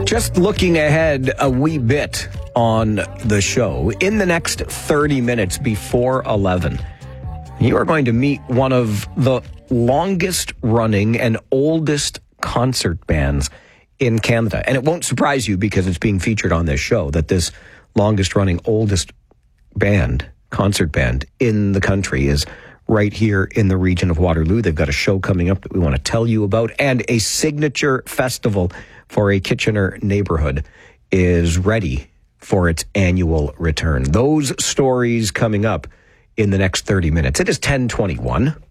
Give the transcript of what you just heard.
Just looking ahead a wee bit on the show, in the next 30 minutes before 11, you are going to meet one of the longest running and oldest concert bands in Canada. And it won't surprise you because it's being featured on this show that this longest running, oldest band, concert band in the country is right here in the region of Waterloo. They've got a show coming up that we want to tell you about, and a signature festival for a Kitchener neighborhood is ready for its annual return. Those stories coming up in the next 30 minutes. It is 10:21.